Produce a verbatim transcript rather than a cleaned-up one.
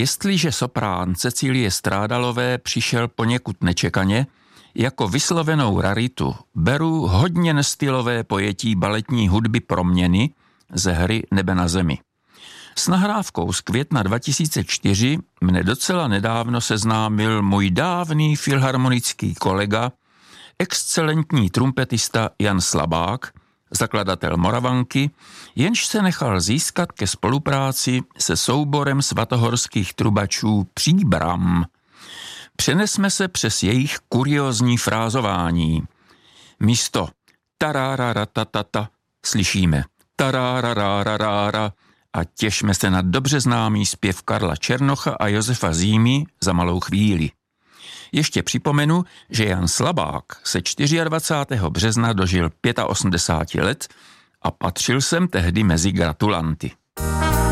Jestliže soprán Cecílie Strádalové přišel poněkud nečekaně, jako vyslovenou raritu beru hodně nestylové pojetí baletní hudby Proměny ze hry Nebe na zemi. S nahrávkou z května dva tisíce čtyři mne docela nedávno seznámil můj dávný filharmonický kolega, excelentní trumpetista Jan Slabák, zakladatel Moravanky, jenž se nechal získat ke spolupráci se souborem svatohorských trubačů Příbram. Přenesme se přes jejich kuriózní frázování. Místo taráraratatata slyšíme tarárararára a těšme se na dobře známý zpěv Karla Černocha a Josefa Zímy za malou chvíli. Ještě připomenu, že Jan Slabák se dvacátého čtvrtého března dožil osmdesáti pěti let a patřil jsem tehdy mezi gratulanty.